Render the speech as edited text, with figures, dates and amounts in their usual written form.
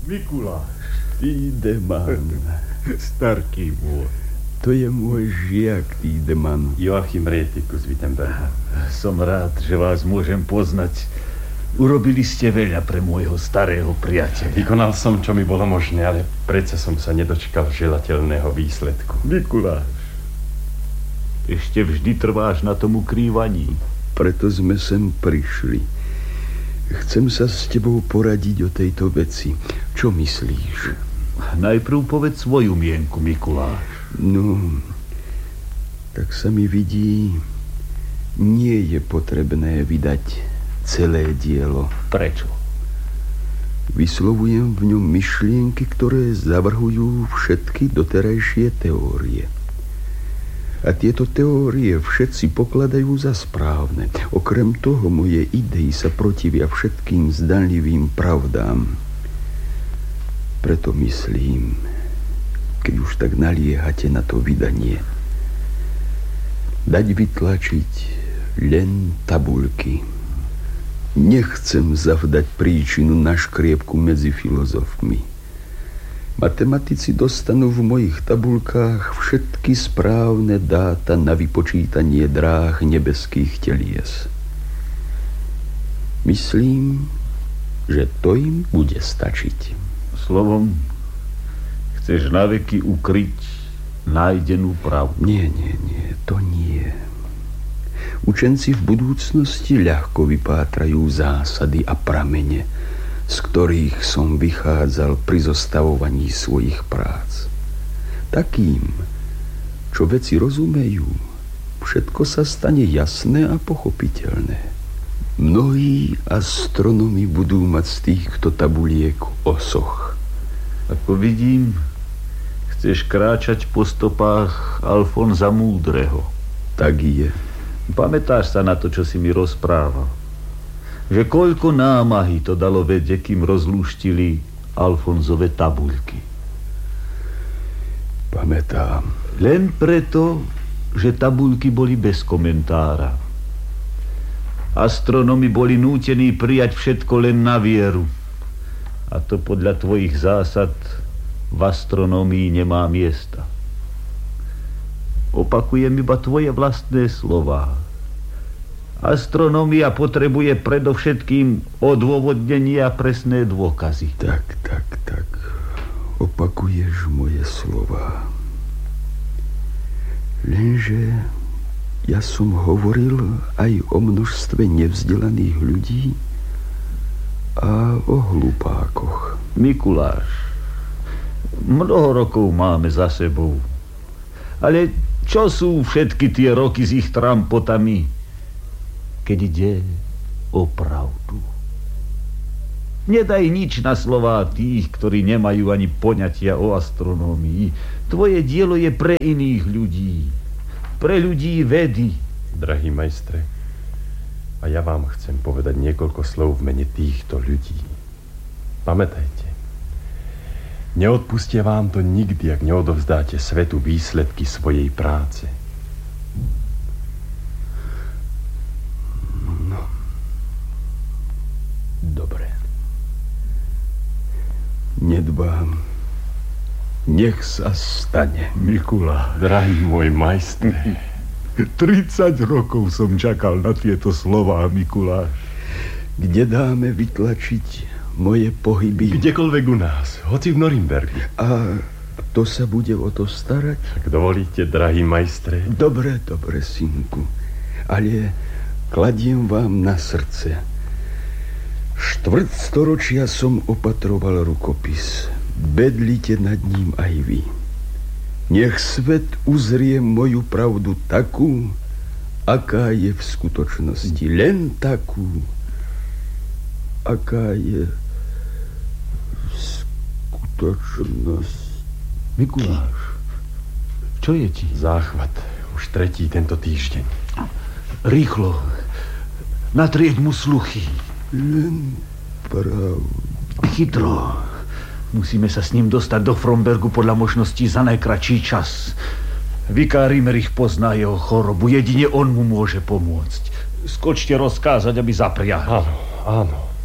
Mikuláš. Týdeman. Starký môj. To je môj žiak, Týdeman. Joachim Rétikus z Wittenberga. Som rád, že vás môžem poznať. Urobili ste veľa pre môjho starého priateľa. Vykonal som, čo mi bolo možné, ale predsa som sa nedočkal želateľného výsledku. Mikuláš, ešte vždy trváš na tom ukrývaní. Preto sme sem prišli. Chcem sa s tebou poradiť o tejto veci. Čo myslíš? Najprv povedz svoju mienku, Mikuláš. No, tak sa mi vidí, nie je potrebné vydať celé dielo. Prečo? Vyslovujem v ňom myšlienky, ktoré zavrhujú všetky doterajšie teórie. A tieto teórie všetci pokladajú za správne. Okrem toho moje idei sa protivia všetkým zdanlivým pravdám. Preto myslím, keď už tak naliehate na to vydanie, dať vytlačiť len tabuľky. Nechcem zavdať príčinu na škriepku medzi filozofmi. Matematici dostanú v mojich tabuľkách všetky správne dáta na vypočítanie dráh nebeských telies. Myslím, že to im bude stačiť. Slovom, chceš naveky ukryť nájdenú pravdu? Nie, to nie. Učenci v budúcnosti ľahko vypátrajú zásady a pramene, z ktorých som vychádzal pri zostavovaní svojich prác. Takým, čo veci rozumejú, všetko sa stane jasné a pochopiteľné. Mnohí astronomi budú mať z týchto tabuliek osoch. Ako vidím, chceš kráčať po stopách Alfonza Múdreho. Tak je. Pamätáš sa na to, čo si mi rozprával? Že koľko námahy to dalo vedieť, kým rozlúštili Alfonzove tabuľky. Pamätám. Len preto, že tabuľky boli bez komentára. Astronomi boli nútení prijať všetko len na vieru. A to podľa tvojich zásad v astronómii nemá miesta. Opakujem iba tvoje vlastné slová. Astronómia potrebuje predovšetkým odôvodnenie a presné dôkazy. Tak. Opakuješ moje slová. Lenže ja som hovoril aj o množstve nevzdelaných ľudí a o hlupákoch. Mikuláš, mnoho rokov máme za sebou. Ale čo sú všetky tie roky s ich trampotami, keď ide o pravdu? Nedaj nič na slová tých, ktorí nemajú ani poňatia o astronómii. Tvoje dielo je pre iných ľudí, pre ľudí vedy. Drahý majstre, a ja vám chcem povedať niekoľko slov v mene týchto ľudí. Pamätajte, neodpustia vám to nikdy, ak neodovzdáte svetu výsledky svojej práce. No, dobre. Nedbám. Nech sa stane. Mikuláš, Drahý môj majstre, 30 rokov som čakal na tieto slová, Mikuláš. Kde dáme vytlačiť moje pohyby? kdekoľvek u nás, hoci v Norimbergu. A to sa bude o to starať? Ak dovolíte, drahý majstre. Dobre, synku. Ale kladiem vám na srdce. Štvrtstoročia som opatroval rukopis. Bedlite nad ním aj vy. Nech svet uzrie moju pravdu takú, aká je v skutočnosti. Len takú, aká je v skutočnosti. Mikuláš, čo je ti? Záchvat. Už tretí tento týždeň. Rýchlo. Natrieť mu sluchy. Len pravdu. Chytro. Musíme sa s ním dostať do Frombergu podľa možností za najkratší čas. Vikár Imerich pozná jeho chorobu. Jedine on mu môže pomôcť. Skočte rozkázať, aby zapriahli. Áno.